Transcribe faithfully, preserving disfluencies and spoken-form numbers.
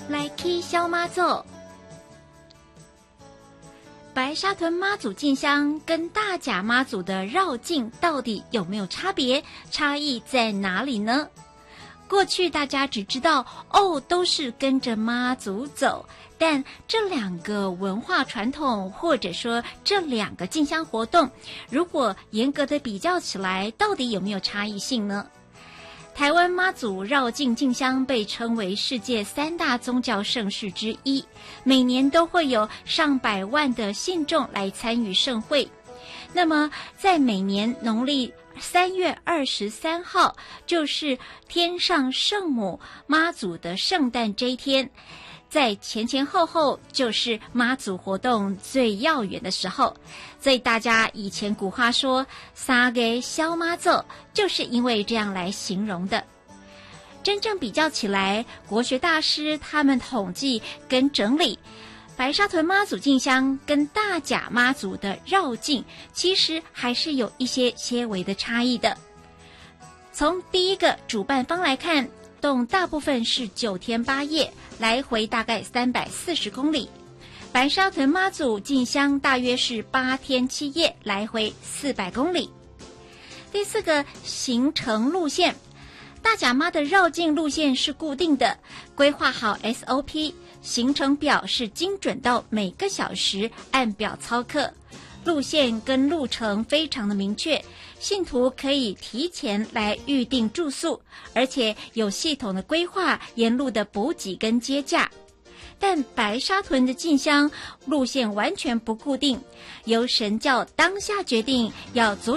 来去小妈祖。白沙屯妈祖进香跟大甲妈祖的绕境到底有没有差别？差异在哪里呢？过去大家只知道哦，都是跟着妈祖走，但这两个文化传统，或者说这两个进香活动，如果严格的比较起来，到底有没有差异性呢？台湾妈祖绕境进香被称为世界三大宗教盛事之一，每年都会有上百万的信众来参与盛会。那么在每年农历三月二十三号，就是天上圣母妈祖的圣诞这一天，在前前后后就是妈祖活动最耀眼的时候，所以大家以前古话说三个小妈祖，就是因为这样来形容的。真正比较起来，国学大师他们统计跟整理白沙屯妈祖进香跟大甲妈祖的绕境，其实还是有一些些微的差异的。从第一个主办方来看，动大部分是九天八夜，来回大概三百四十公里。白沙屯妈祖进香大约是八天七夜，来回四百公里。第四个行程路线，大甲妈的绕境路线是固定的，规划好 S O P， 行程表是精准到每个小时按表操课，路线跟路程非常的明确，信徒可以提前来预定住宿，而且有系统的规划沿路的补给跟接驾。但白沙屯的进香路线完全不固定，由神教当下决定要阻